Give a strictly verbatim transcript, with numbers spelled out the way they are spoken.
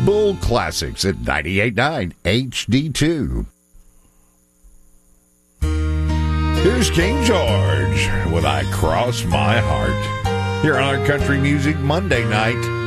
Bull Classics at ninety-eight point nine H D two. Here's King George with I Cross My Heart here on our Country Music Monday night.